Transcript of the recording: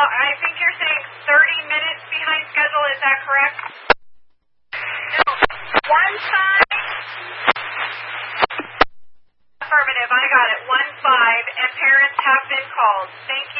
I think you're saying 30 minutes behind schedule. Is that correct? No. 1-5. Affirmative. I got it. 1-5, and parents have been called. Thank